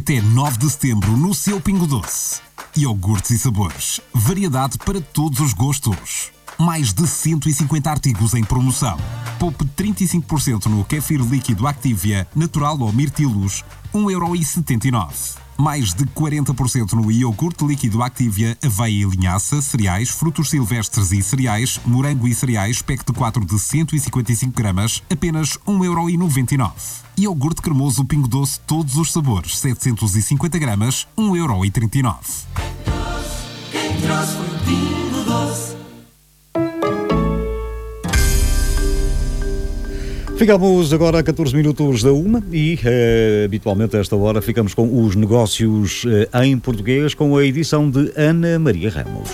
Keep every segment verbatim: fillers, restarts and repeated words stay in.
Até nove de setembro no seu Pingo Doce. Iogurtes e sabores. Variedade para todos os gostos. Mais de cento e cinquenta artigos em promoção. Poupe trinta e cinco por cento no kéfir líquido Activia, natural ou mirtilos, um euro e setenta e nove centavos. Mais de quarenta por cento no iogurte líquido Activia, aveia e linhaça, cereais, frutos silvestres e cereais, morango e cereais, pack de quatro de cento e cinquenta e cinco gramas, apenas um euro e noventa e nove centavos. Iogurte cremoso Pingo Doce, todos os sabores, setecentos e cinquenta gramas, um euro e trinta e nove centavos. Quem trouxe foi o Pingo Doce. Ficamos agora a catorze minutos da uma e, eh, habitualmente a esta hora, ficamos com os negócios eh, em português com a edição de Ana Maria Ramos.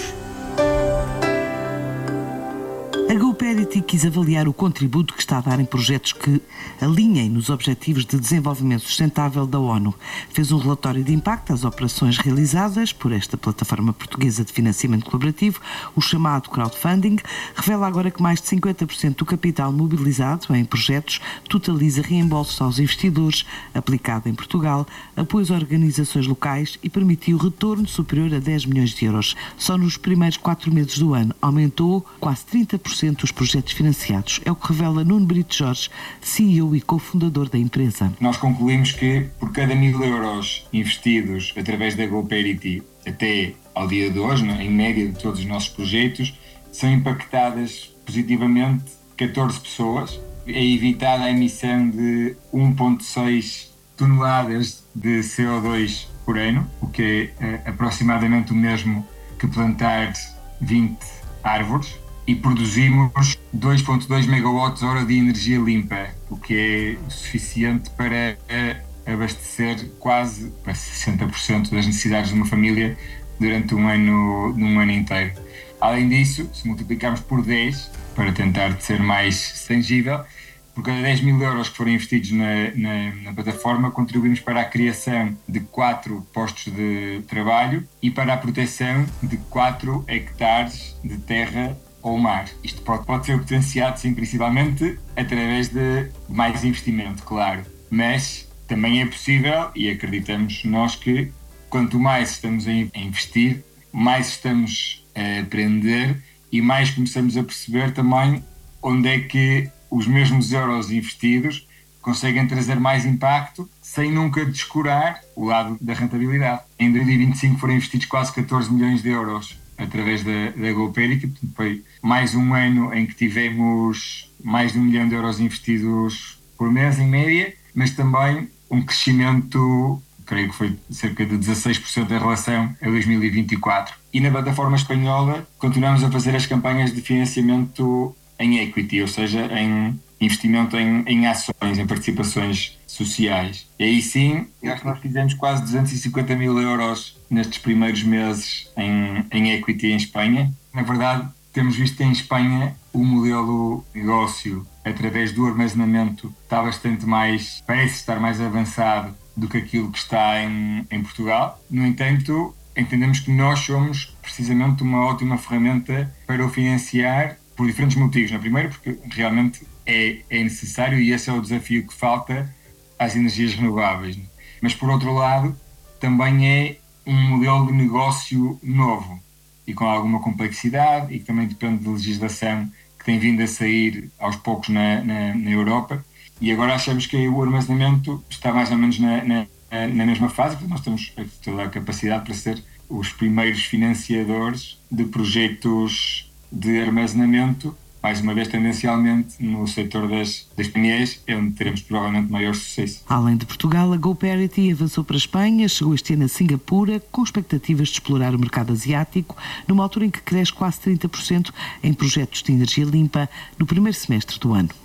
A GoParity quis avaliar o contributo que está a dar em projetos que alinhem nos Objetivos de Desenvolvimento Sustentável da ONU. Fez um relatório de impacto às operações realizadas por esta plataforma portuguesa de financiamento colaborativo, o chamado crowdfunding. Revela agora que mais de cinquenta por cento do capital mobilizado em projetos totaliza reembolsos aos investidores, aplicado em Portugal, apoios a organizações locais e permitiu retorno superior a dez milhões de euros. Só nos primeiros quatro meses do ano aumentou quase trinta por cento os projetos financiados. É o que revela Nuno Brito Jorge, C E O e cofundador da empresa. Nós concluímos que por cada mil euros investidos através da GoParity até ao dia de hoje, em média de todos os nossos projetos, são impactadas positivamente catorze pessoas. É evitada a emissão de um vírgula seis toneladas de C O dois por ano, o que é aproximadamente o mesmo que plantar vinte árvores. E produzimos dois vírgula dois megawatts-hora de energia limpa, o que é suficiente para abastecer quase para sessenta por cento das necessidades de uma família durante um ano, um ano inteiro. Além disso, se multiplicarmos por dez, para tentar ser mais tangível, por cada dez mil euros que forem investidos na, na, na plataforma, contribuímos para a criação de quatro postos de trabalho e para a proteção de quatro hectares de terra ou mar. Isto pode, pode ser potenciado, sim, principalmente através de mais investimento, claro. Mas também é possível, e acreditamos nós que quanto mais estamos a investir, mais estamos a aprender e mais começamos a perceber também onde é que os mesmos euros investidos conseguem trazer mais impacto sem nunca descurar o lado da rentabilidade. Em dois mil e vinte e cinco foram investidos quase catorze milhões de euros através da, da GoParity, portanto foi mais um ano em que tivemos mais de um milhão de euros investidos por mês em média, mas também um crescimento, creio que foi cerca de dezasseis por cento em relação a dois mil e vinte e quatro. E na plataforma espanhola continuamos a fazer as campanhas de financiamento em equity, ou seja, em investimento em, em ações, em participações sociais. E aí sim, acho que nós fizemos quase duzentos e cinquenta mil euros nestes primeiros meses em, em equity em Espanha. Na verdade, temos visto em Espanha o modelo de negócio através do armazenamento está bastante mais, parece estar mais avançado do que aquilo que está em, em Portugal. No entanto, entendemos que nós somos precisamente uma ótima ferramenta para o financiar por diferentes motivos. No primeiro, porque realmente é, é necessário e esse é o desafio que falta às energias renováveis. Mas, por outro lado, também é um modelo de negócio novo e com alguma complexidade e que também depende de legislação que tem vindo a sair aos poucos na, na, na Europa. E agora achamos que o armazenamento está mais ou menos na, na, na mesma fase, porque nós temos toda a capacidade para ser os primeiros financiadores de projetos de armazenamento, mais uma vez tendencialmente no setor das, das P M Es, é onde teremos provavelmente maior sucesso. Além de Portugal, a GoParity avançou para a Espanha, chegou este ano a Singapura, com expectativas de explorar o mercado asiático, numa altura em que cresce quase trinta por cento em projetos de energia limpa no primeiro semestre do ano.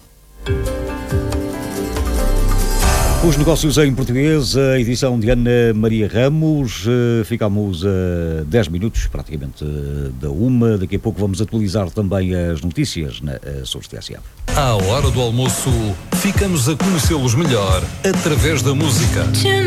Os negócios em português, a edição de Ana Maria Ramos. Ficamos a dez minutos, praticamente, da uma. Daqui a pouco vamos atualizar também as notícias na Açores T S F. À hora do almoço, ficamos a conhecê-los melhor através da música.